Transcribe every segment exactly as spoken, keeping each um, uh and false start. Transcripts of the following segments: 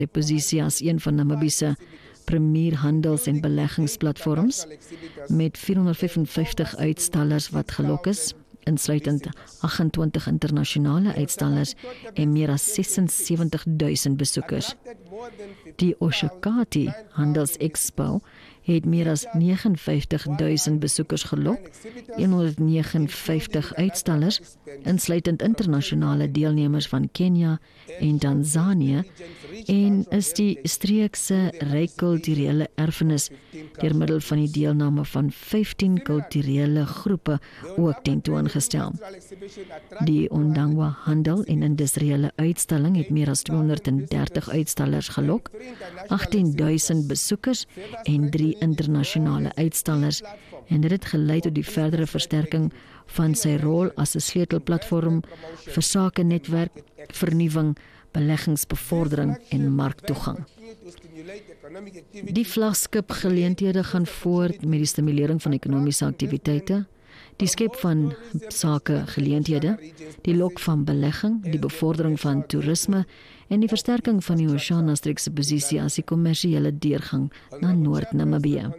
die posisie as een van Namibië se premier handels- en beleggingsplatforms met vierhonderd vyfenvyftig uitstallers wat gelok is, insluitend agt en twintig internasionale uitstallers en meer as ses en sewentig duisend besoekers. Die Oshakati Handels Expo het meer as vyf en negentig duisend besoekers gelok, honderd vyf en negentig uitstallers, insluitend internasionale deelnemers van Kenia en Tanzanië, en is die streekse ryk kulturele erfenis deur middel van die deelname van vyftien kulturele groepe ook tentoongestel. Die Ondangwa Handel en Industriële Uitstalling het meer as tweehonderd dertig uitstallers gelok, agttien duisend besoekers en drie internasionale uitstallers, en dit het gelei tot die verdere versterking van sy rol as 'n sleutelplatform vir sakenetwerk, vernuwing, beleggingsbevordering en marktoegang. Die vlaggenskap geleenthede gaan voort met die stimulering van ekonomiese aktiwiteite, die skep van sake geleenthede, die lok van belegging, die bevordering van toerisme en die versterking van die Oshana-streek se posisie as die kommersiële deurgang na Noord-Namibië.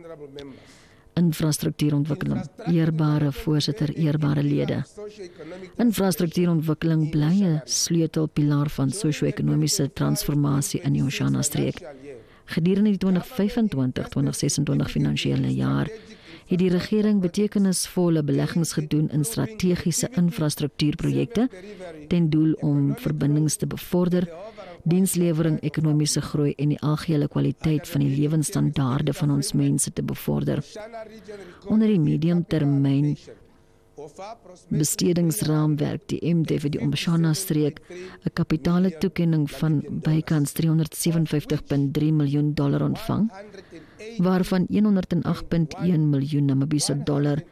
Infrastruktuurontwikkeling, eerbare voorsitter, eerbare lede. Infrastruktuurontwikkeling bly 'n sleutelpilaar van sosio-ekonomiese transformasie in die Oshana-streek. Gedurende die twintig vyfentwintig tot twintig sesentwintig finansiële jaar het die regering betekenisvolle beleggings gedoen in strategiese infrastruktuurprojekte ten doel om verbindings te bevorder, dienslewering, ekonomiese groei en die algehele kwaliteit van die lewensstandaarde van ons mense te bevorder. Onder die mediumtermyn bestedingsraamwerk, die M D vir die Oshana-streek, 'n kapitale toekenning van bykans driehonderd sewenvyftig komma drie miljoen dollar ontvang, waarvan honderd agt komma een miljoen Namibiese dollar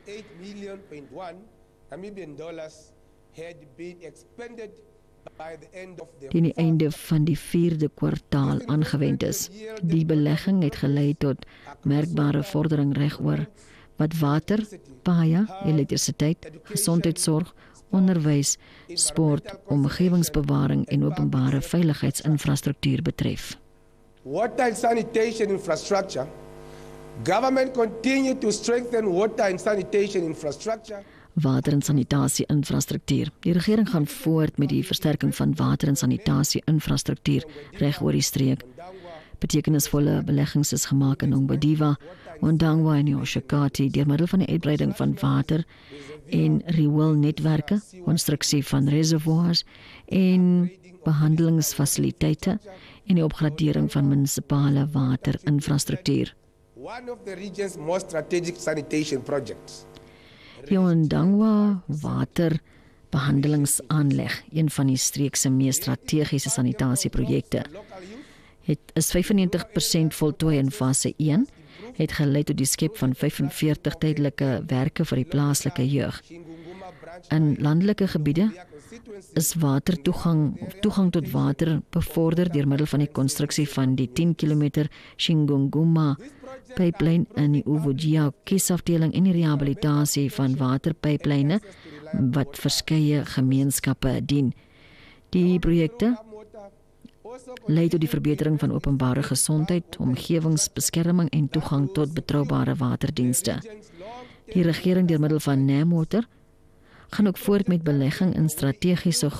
teen die einde van die vierde kwartaal aangewend is. Die belegging het gelei tot merkbare vordering regoor wat water, paaie, elektrisiteit, gesondheidsorg, onderwys, sport, omgewingsbewaring en openbare veiligheidsinfrastruktuur betref. Water and sanitation infrastructure. Government continue to strengthen water and sanitation infrastructure. Water- en sanitasie-infrastruktuur. Die regering gaan voort met die versterking van water- en sanitasie-infrastruktuur reg oor die streek. Betekenisvolle beleggings is gemaak in Ombediwa, Ondangwa en Oshakati deur middel van die uitbreiding van water- en rioolnetwerke, konstruksie van reservoirs en behandelingsfasiliteite en die opgradering van munisipale waterinfrastruktuur. One of the region's most strategic sanitation projects. Die Ondangwa waterbehandelingsaanleg, een van die streek se mees strategiese sanitasieprojekte, het is vyfennegentig persent voltooi in fase een, het gelei tot die skep van vyfenveertig tydelike werke vir die plaaslike jeug. In landelike gebiede is watertoegang of toegang tot water bevorder deur middel van die konstruksie van die tien kilometer Shingunguma pipeline in die Uvojia kiesafdeling en die rehabilitasie van waterpyplyne wat verskeie gemeenskappe dien. Die projekte lei tot die verbetering van openbare gesondheid, omgewingsbeskerming en toegang tot betroubare waterdienste. Die regering deur middel van Namwater gaan ook voort met belegging in strategiese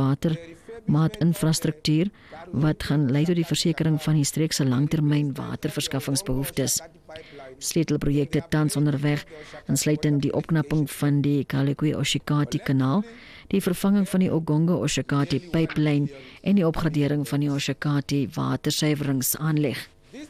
grootwatermaatinfrastruktuur wat gaan lei tot die versekering van die streek se langtermyn waterverskaffingsbehoeftes. Sleutelprojekte tans onderweg, insluitend die opknapping van die Kalekwe-Oshakati kanaal, die vervanging van die Ogongo-Oshakati pipeline en die opgradering van die Oshakati watersuiweringsaanleg.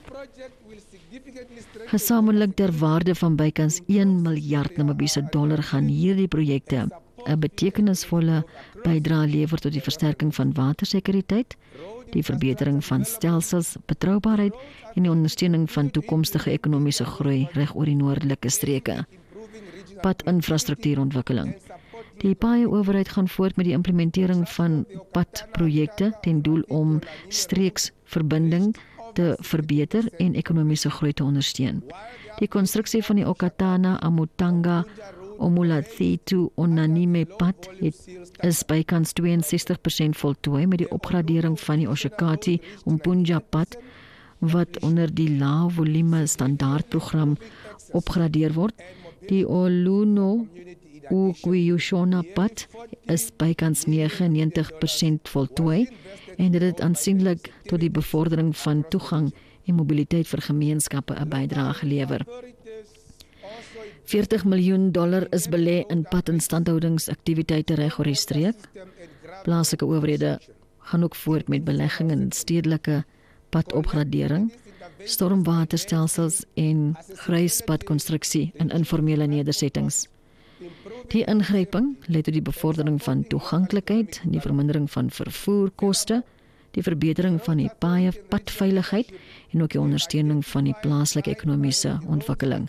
Gesamentlik ter waarde van bykans een miljard Namibiese dollar gaan hierdie projekte 'n betekenisvolle bydrae lewer tot die versterking van watersekuriteit, die verbetering van stelsels, betroubaarheid en die ondersteuning van toekomstige ekonomiese groei reg oor die noordelike streke. Padinfrastruktuurontwikkeling. Die paaie-owerheid gaan voort met die implementering van padprojekte ten doel om streeksverbinding te verbeter en ekonomiese groei te ondersteun. Die konstruksie van die Okatana Amutanga Omolathetu Onanime pad het, is bykans tweeënsestig persent voltooi met die opgradering van die Oshakati Umpunja pad wat onder die lae volume standaardprogram opgradeer word. Die Oluno Ukuyushona pad is bykans negenennegentig persent voltooi en dit het aansienlik tot die bevordering van toegang en mobiliteit vir gemeenskappe 'n bydrae gelewer. veertig miljoen dollar is belê in padinstandhoudingsaktiwiteite reg oor die streek. Plaaslike owerhede gaan ook voort met belegging in stedelike padopgradering, stormwaterstelsels en gryspadkonstruksie in informele nedersettings. Die ingryping lei tot die bevordering van toeganklikheid, die vermindering van vervoerkoste, die verbetering van die paaie padveiligheid en ook die ondersteuning van die plaaslike ekonomiese ontwikkeling.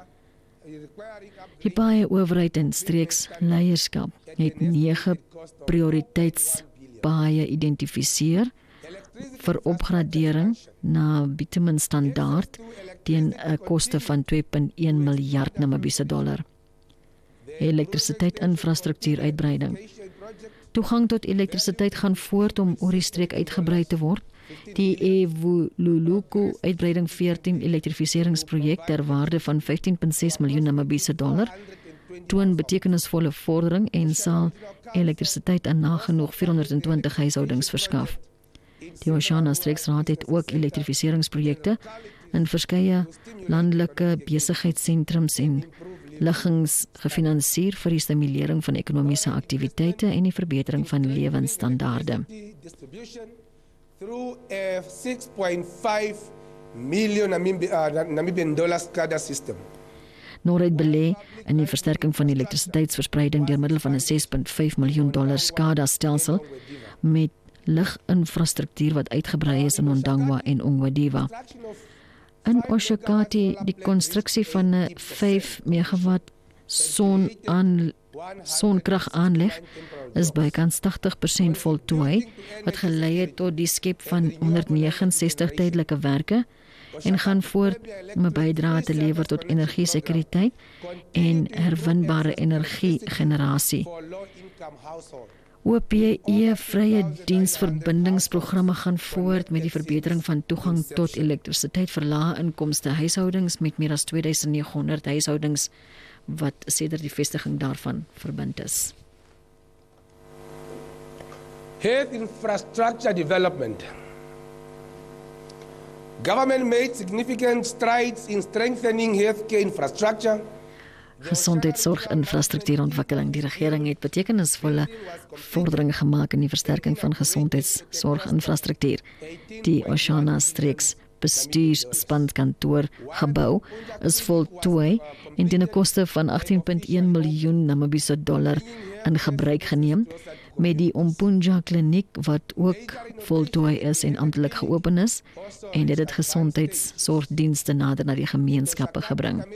Die paaie owerheid en streeksleierskap het nege prioriteitspaaie identifiseer vir opgradering na bitumen standaard teen 'n koste van twee komma een miljard Namibiese dollar. Elektrisiteit-infrastruktuur-uitbreiding. Toegang tot elektrisiteit gaan voort om oor die streek uitgebrei te word. Die Evoluluku-uitbreiding veertien elektrifiseringsprojek ter waarde van vyftien komma ses miljoen Namibiese dollar toon betekenisvolle vordering en sal elektrisiteit aan nagenoeg vierhonderdtwintig huishoudings verskaf. Die Oshana Streeksraad het ook elektrifiseringsprojekte in verskeie landelike besigheidssentrums en liggings gefinansier vir die stimulering van ekonomiese aktiwiteite en die verbetering van lewensstandaarde. Through a six point five million Namibian dollar SCADA system. Noord belê in die versterking van elektrisiteitsverspreiding deur middel van 'n ses komma vyf miljoen dollar SCADA stelsel met liginfrastruktuur wat uitgebrei is in Ondangwa en Ongwediva. In Oshakati die konstruksie van 'n vyf megawatt son aan sonkragaanleg is bykans tagtig persent voltooi wat gelei het tot die skep van honderdnegenensestig tydelike werke en gaan voort om 'n bydrae te lewer tot energiesekuriteit en herwinbare energiegenerasie. O P E vrye diensverbindingsprogramme gaan voort met die verbetering van toegang tot elektrisiteit vir lae inkomste huishoudings met meer as twee duisend neghonderd huishoudings wat sedert die vestiging daarvan verbind is. Health infrastructure development. Government made significant strides in strengthening healthcare infrastructure. Gesondheidsorginfrastruktuurontwikkeling. Die regering het betekenisvolle vordering gemaak in die versterking van gesondheidsorginfrastruktuur. Die Oshana Streeks bestuursspankantoor gebou is voltooi en teen 'n koste van agttien komma een miljoen Namibiese dollar in gebruik geneem, met die Umpunja kliniek wat ook voltooi is en amptelik geopen is en dit het gesondheidsorgdienste nader na die gemeenskappe gebring.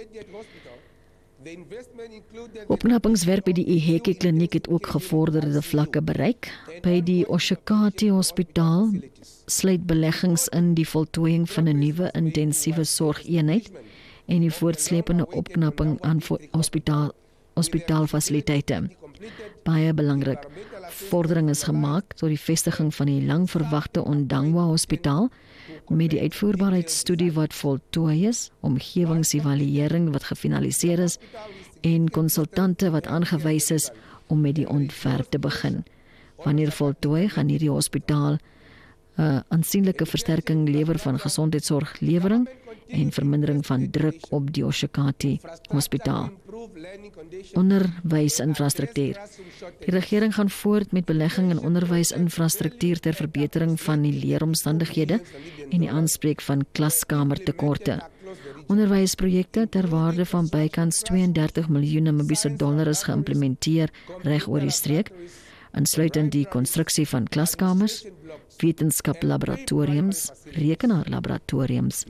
Opknappingswerk by die Iheke kliniek het ook gevorderde vlakke bereik. By die Oshakati Hospitaal sluit beleggings in die voltooiing van 'n nuwe intensiewe sorgeenheid en die voortslepende opknapping aan hospitaal hospitaalfasiliteite. Baie belangrik, vordering is gemaak tot die vestiging van die langverwagte Ondangwa Hospitaal met die uitvoerbaarheidsstudie wat voltooi is, omgewingsevaluering wat gefinaliseer is en konsultante wat aangewys is om met die ontwerp te begin. Wanneer voltooi, gaan hierdie hospitaal 'n uh, aansienlike versterking lewer van gesondheidsorglewering en vermindering van druk op die Oshakati Hospitaal. Onderwysinfrastruktuur. Die regering gaan voort met belegging in onderwysinfrastruktuur ter verbetering van die leeromstandighede en die aanspreek van klaskamertekorte. Onderwysprojekte ter waarde van bykans twee en dertig miljoen Namibiese dollar is geïmplementeer reg oor die streek, insluitend die konstruksie van klaskamers, wetenskaplaboratoriums, rekenaarlaboratoriums,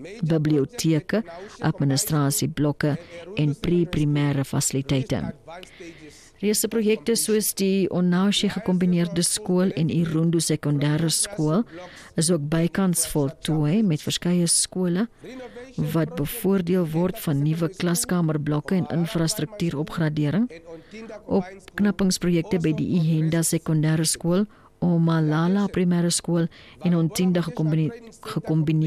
biblioteke, administrasieblokke en pre-primêre fasiliteite. Reëse projekte soos die Onaushi gekombineerde skool en Irundu sekondêre skool is ook bykans voltooi met verskeie skole wat bevoordeel word van nuwe klaskamerblokke en infrastruktuuropgradering. Opknappingsprojekte by die Ihenda sekondêre skool, Omalala primêre skool en Ontinda gekombineerde